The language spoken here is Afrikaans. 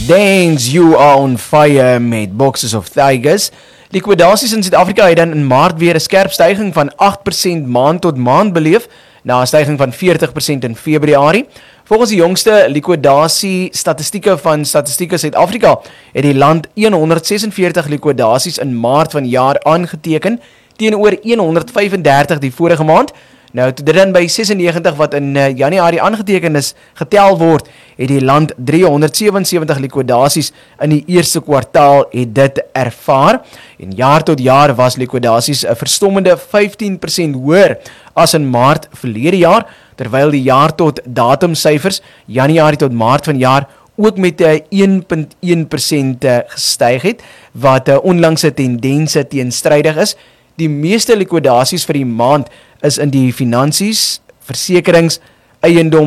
Dance, you are on fire met Boxes of Tigers. Likwidasies in Suid-Afrika het dan in Maart weer 'n skerp styging van 8% maand tot maand beleef, na 'n styging van 40% in Februarie. Volgens die jongste likwidasie statistieke van Statistieke Suid-Afrika het die land 146 likwidasies in Maart van die jaar aangeteken, teenoor 135 die vorige maand. Nou, toe dit dan by 96 wat in Januarie aangeteken is, getel word, het die land 377 likwidasies in die eerste kwartaal het dit ervaar. En jaar tot jaar was likwidasies 'n verstommende 15% hoër as in Maart verlede jaar, terwyl die jaar tot datumsyfers Januarie tot Maart van jaar ook met 1,1% gestyg het, wat onlangse tendense teenstrydig is. Die meeste likwidasies vir die maand is in die finansies, versekerings, eiendom